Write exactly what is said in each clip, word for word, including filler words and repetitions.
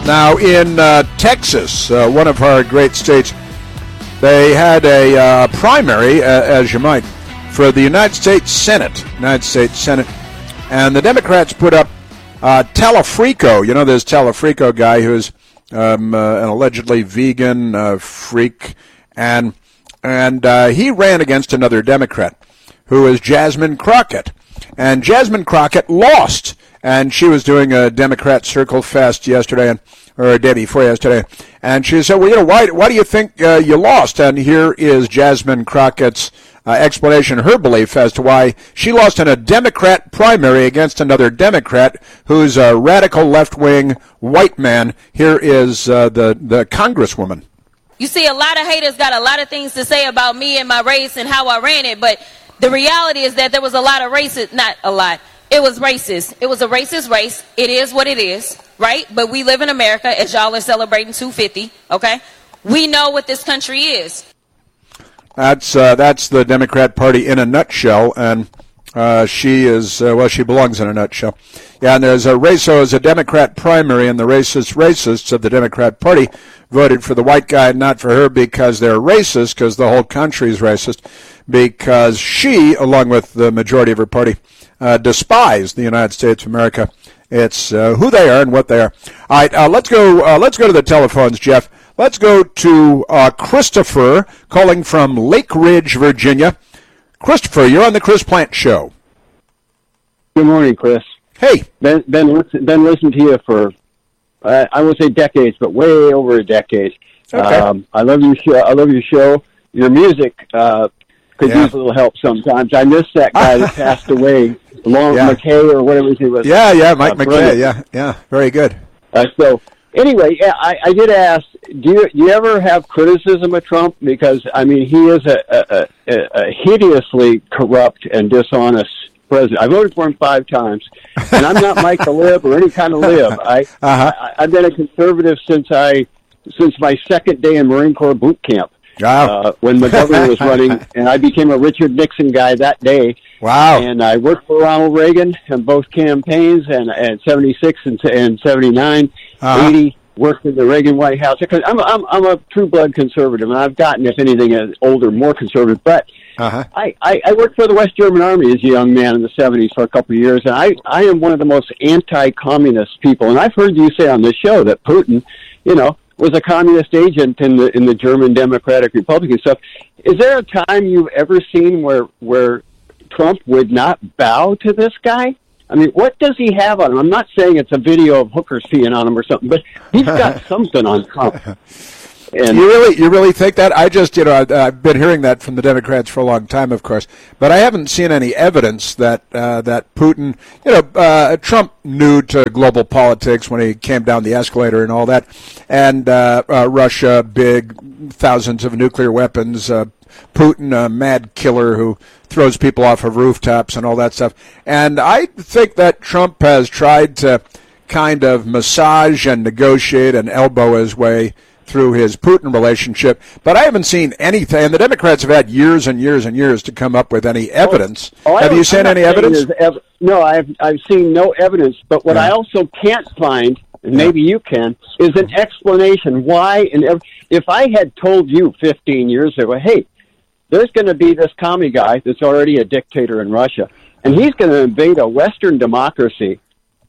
Now, in uh, Texas, uh, one of our great states, they had a uh, primary, uh, as you might, for the United States Senate, United States Senate, and the Democrats put up uh, Telefrico. You know, this Telefrico guy who's um, uh, an allegedly vegan uh, freak, and and uh, he ran against another Democrat, who is Jasmine Crockett, and Jasmine Crockett lost. And she was doing a Democrat Circle Fest yesterday, and, or a day before yesterday. And she said, well, you know, why, why do you think uh, you lost? And here is Jasmine Crockett's uh, explanation, her belief as to why she lost in a Democrat primary against another Democrat who's a radical left-wing white man. Here is uh, the, the Congresswoman. You see, a lot of haters got a lot of things to say about me and my race and how I ran it, but the reality is that there was a lot of racist, not a lot. It was racist. It was a racist race. It is what it is, right? But we live in America, as y'all are celebrating two fifty, okay? We know what this country is. That's uh, that's the Democrat Party in a nutshell, and uh, she is, uh, well, she belongs in a nutshell. Yeah, and there's a race, so as a Democrat primary, and the racist racists of the Democrat Party voted for the white guy, not for her, because they're racist, because the whole country is racist, because she, along with the majority of her party, Uh, despise the United States of America. It's uh, who they are and what they are. All right, uh, let's go. Uh, let's go to the telephones, Jeff. Let's go to uh, Christopher calling from Lake Ridge, Virginia. Christopher, you're on the Chris Plante Show. Good morning, Chris. Hey, been been listen, been listening to you for uh, I won't say decades, but way over a decade. Okay. Um, I love your show. I love your show. Your music uh, could Yeah. use a little help sometimes. I miss that guy that passed away. Long Yeah. McKay or whatever he was. Yeah, yeah, Mike uh, McKay. brilliant. Yeah, yeah, very good. Uh, so anyway, yeah, I, I did ask, do you, do you ever have criticism of Trump? Because, I mean, he is a, a, a, a hideously corrupt and dishonest president. I voted for him five times, and I'm not Mike the Lib or any kind of lib. I, Uh-huh. I, I've been a conservative since I since my second day in Marine Corps boot camp. Wow. Uh, when McGovern was running, and I became a Richard Nixon guy that day. Wow. And I worked for Ronald Reagan in both campaigns, and and seventy-six and, and seventy-nine, Uh-huh. eighty, worked in the Reagan White House. Because I'm, I'm, I'm a true-blood conservative, and I've gotten, if anything, as older, more conservative. But Uh-huh. I, I, I worked for the West German Army as a young man in the seventies for a couple of years, and I, I am one of the most anti-communist people. And I've heard you say on this show that Putin, you know, was a communist agent in the in the German Democratic Republic and stuff. Is there a time you've ever seen where where Trump would not bow to this guy? I mean, what does he have on him? I'm not saying it's a video of hookers peeing on him or something, but he's got something on Trump. And you really, you really think that? I just, you know, I, I've been hearing that from the Democrats for a long time, of course, but I haven't seen any evidence that uh, that Putin, you know, uh, Trump knew to global politics when he came down the escalator and all that, and uh, uh, Russia, big, thousands of nuclear weapons. Uh, Putin, a mad killer who throws people off of rooftops and all that stuff. And I think that Trump has tried to kind of massage and negotiate and elbow his way through his Putin relationship, but I haven't seen anything. And the Democrats have had years and years and years to come up with any evidence. Oh, have you seen any evidence? Ev- no, I've I've seen no evidence. But what Yeah. I also can't find, and maybe you can, is an explanation why. And ev- if I had told you fifteen years ago, hey, there's going to be this commie guy that's already a dictator in Russia, and he's going to invade a Western democracy,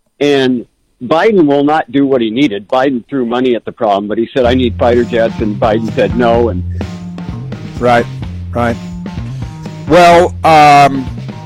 and Biden will not do what he needed. Biden threw money at the problem, but he said, I need fighter jets, and Biden said no. And Right, right. Well, um,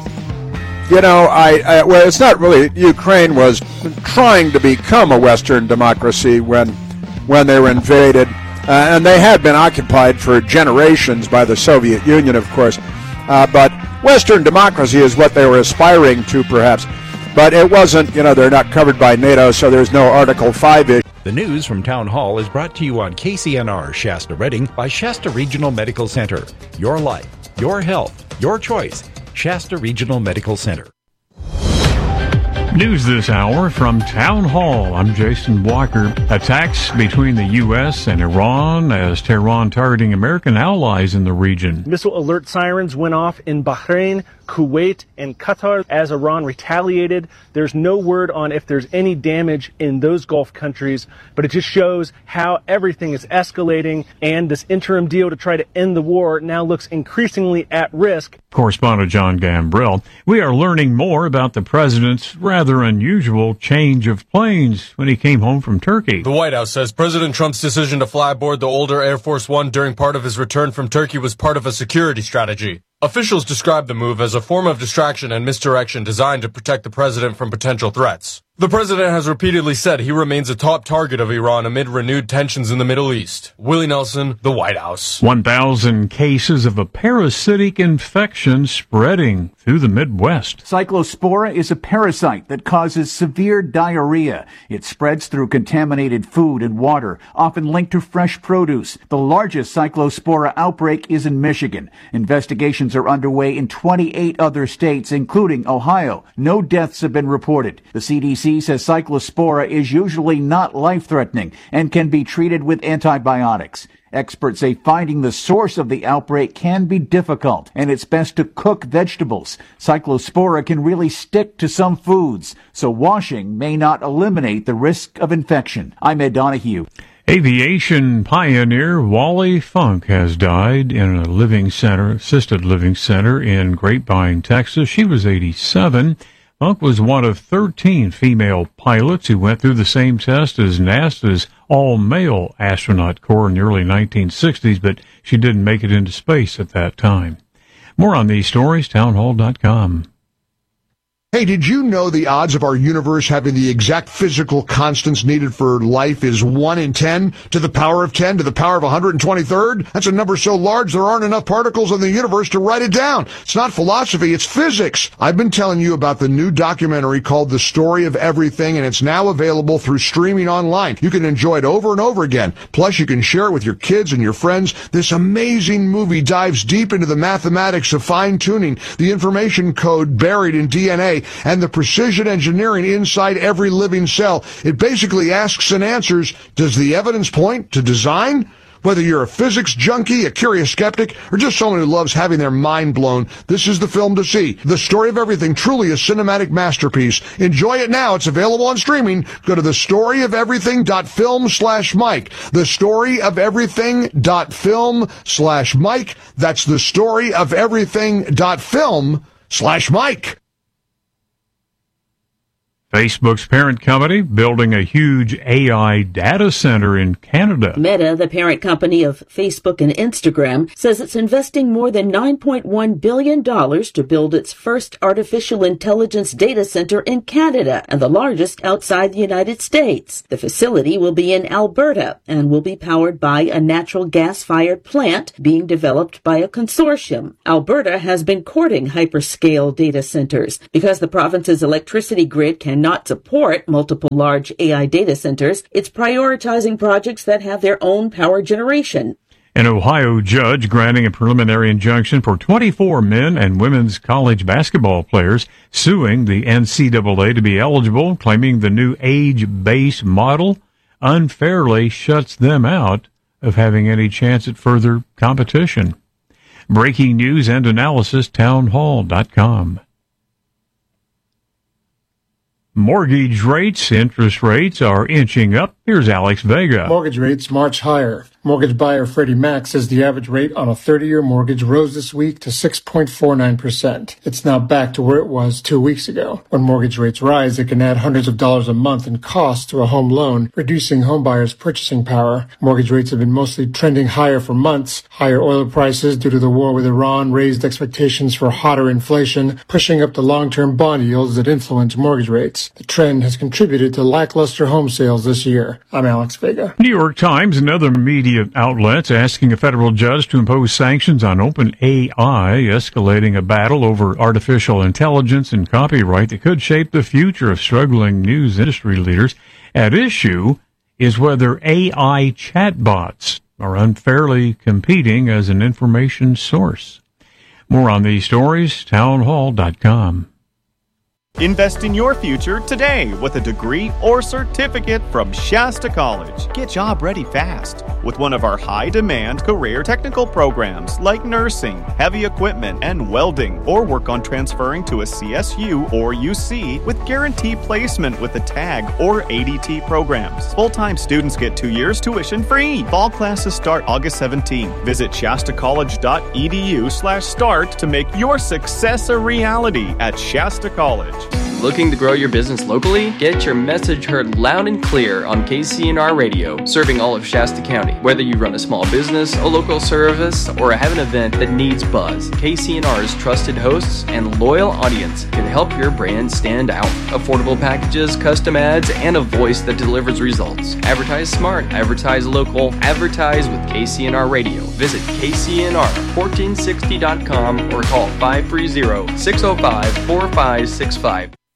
you know, I, I well, it's not really. Ukraine was trying to become a Western democracy when when they were invaded, uh, and they had been occupied for generations by the Soviet Union, of course. Uh, but Western democracy is what they were aspiring to, perhaps. But it wasn't, you know, they're not covered by NATO, so there's no Article five issue. The news from Town Hall is brought to you on K C N R Shasta Redding by Shasta Regional Medical Center. Your life, your health, your choice. Shasta Regional Medical Center. News this hour from Town Hall. I'm Jason Walker. Attacks between the U S and Iran as Tehran targeting American allies in the region. Missile alert sirens went off in Bahrain. Kuwait, and Qatar. As Iran retaliated, there's no word on if there's any damage in those Gulf countries, but it just shows how everything is escalating, and this interim deal to try to end the war now looks increasingly at risk. Correspondent John Gambrell. We are learning more about the president's rather unusual change of planes when he came home from Turkey. The White House says President Trump's decision to fly aboard the older Air Force One during part of his return from Turkey was part of a security strategy. Officials described the move as a form of distraction and misdirection designed to protect the president from potential threats. The president has repeatedly said he remains a top target of Iran amid renewed tensions in the Middle East. Willie Nelson, The White House. one thousand cases of a parasitic infection spreading through the Midwest. Cyclospora is a parasite that causes severe diarrhea. It spreads through contaminated food and water, often linked to fresh produce. The largest Cyclospora outbreak is in Michigan. Investigations are underway in twenty-eight other states, including Ohio. No deaths have been reported. The C D C says Cyclospora is usually not life-threatening and can be treated with antibiotics. Experts say finding the source of the outbreak can be difficult, and it's best to cook vegetables. Cyclospora can really stick to some foods, so washing may not eliminate the risk of infection. I'm Ed Donahue. Aviation pioneer Wally Funk has died in a living center, assisted living center in Grapevine, Texas. She was eighty-seven. Funk was one of thirteen female pilots who went through the same test as NASA's all-male astronaut corps in the early nineteen sixties, but she didn't make it into space at that time. More on these stories, townhall dot com. Hey, did you know the odds of our universe having the exact physical constants needed for life is one in ten to the power of ten to the power of one hundred twenty-third? That's a number so large there aren't enough particles in the universe to write it down. It's not philosophy, it's physics. I've been telling you about the new documentary called The Story of Everything, and it's now available through streaming online. You can enjoy it over and over again. Plus, you can share it with your kids and your friends. This amazing movie dives deep into the mathematics of fine-tuning, the information code buried in D N A, and the precision engineering inside every living cell. It basically asks and answers, does the evidence point to design? Whether you're a physics junkie, a curious skeptic, or just someone who loves having their mind blown, this is the film to see. The Story of Everything, truly a cinematic masterpiece. Enjoy it now. It's available on streaming. Go to the story of everything dot film slash Mike. the story of everything dot film slash Mike. That's the story of everything dot film slash Mike. Facebook's parent company building a huge A I data center in Canada. Meta, the parent company of Facebook and Instagram, says it's investing more than nine point one billion dollars to build its first artificial intelligence data center in Canada and the largest outside the United States. The facility will be in Alberta and will be powered by a natural gas-fired plant being developed by a consortium. Alberta has been courting hyperscale data centers because the province's electricity grid can not support multiple large A I data centers. It's prioritizing projects that have their own power generation. An Ohio judge granting a preliminary injunction for twenty-four men and women's college basketball players suing the N C double A to be eligible, claiming the new age-based model unfairly shuts them out of having any chance at further competition. Breaking news and analysis, townhall dot com. Mortgage rates, interest rates are inching up. Here's Alex Vega. Mortgage rates march higher. Mortgage buyer Freddie Mac says the average rate on a thirty-year mortgage rose this week to six point four nine percent. It's now back to where it was two weeks ago. When mortgage rates rise, it can add hundreds of dollars a month in cost to a home loan, reducing home buyers' purchasing power. Mortgage rates have been mostly trending higher for months. Higher oil prices due to the war with Iran raised expectations for hotter inflation, pushing up the long-term bond yields that influence mortgage rates. The trend has contributed to lackluster home sales this year. I'm Alex Vega. New York Times and other media outlets asking a federal judge to impose sanctions on OpenAI, escalating a battle over artificial intelligence and copyright that could shape the future of struggling news industry leaders. At issue is whether A I chatbots are unfairly competing as an information source. More on these stories, townhall dot com. Invest in your future today with a degree or certificate from Shasta College. Get job ready fast with one of our high-demand career technical programs like nursing, heavy equipment, and welding, or work on transferring to a C S U or U C with guaranteed placement with the TAG or A D T programs. Full-time students get two years tuition free. Fall classes start August seventeenth. Visit shastacollege.edu slash start to make your success a reality at Shasta College. Looking to grow your business locally? Get your message heard loud and clear on K C N R Radio, serving all of Shasta County. Whether you run a small business, a local service, or have an event that needs buzz, K C N R's trusted hosts and loyal audience can help your brand stand out. Affordable packages, custom ads, and a voice that delivers results. Advertise smart, advertise local, advertise with K C N R Radio. Visit K C N R fourteen sixty dot com or call five three zero, six zero five, four five six five.